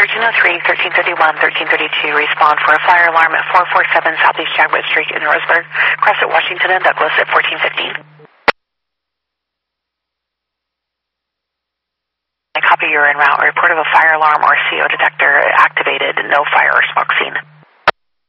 1303, 1331, 1332, respond for a fire alarm at 447 Southeast Jagwood Street in Roseburg. Cross at Washington and Douglas at 1415. Copy, you're en route. Report of a fire alarm or CO detector activated. No fire or smoke seen.